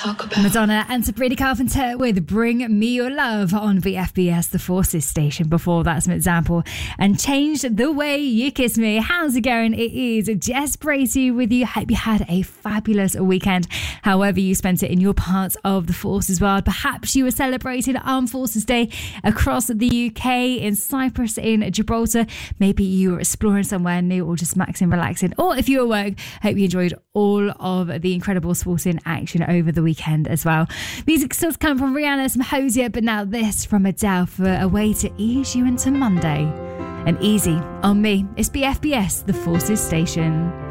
talk about. Madonna and Sabrina Carpenter with Bring Me Your Love on VFBS, the Forces station. Before that, some example and Changed the Way You Kiss Me. How's it going? It is Jess Bracey with you. Hope you had a fabulous weekend, however you spent it in your parts of the Forces world. Perhaps you were celebrating Armed Forces Day across the UK, in Cyprus, in Gibraltar. Maybe you were exploring somewhere new or just maxing, relaxing. Or if you were at work, hope you enjoyed all of the incredible sporting action over the weekend as well. Music still to come from Rihanna, some Hosier, but now this from Adele for a way to ease you into Monday. And Easy on me. It's BFBS, the Forces station.